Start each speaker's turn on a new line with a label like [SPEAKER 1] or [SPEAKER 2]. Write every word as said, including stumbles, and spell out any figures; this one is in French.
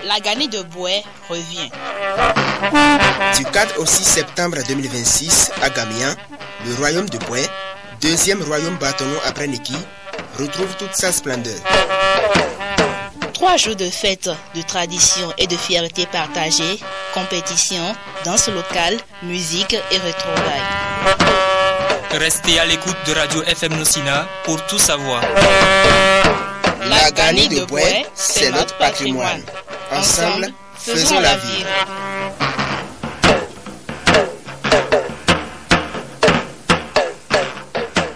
[SPEAKER 1] La Gani de Boué revient.
[SPEAKER 2] Du quatre au six septembre deux mille vingt-six, à Gamian, le royaume de Boué, deuxième royaume bâtonnon après Neki, retrouve toute sa splendeur.
[SPEAKER 1] Trois jours de fête, de tradition et de fierté partagée, compétition, danse locale, musique et retrouvailles.
[SPEAKER 3] Restez à l'écoute de Radio F M Nocina pour tout savoir.
[SPEAKER 2] La Gani de Boué, c'est notre patrimoine. Ensemble, faisons la vie.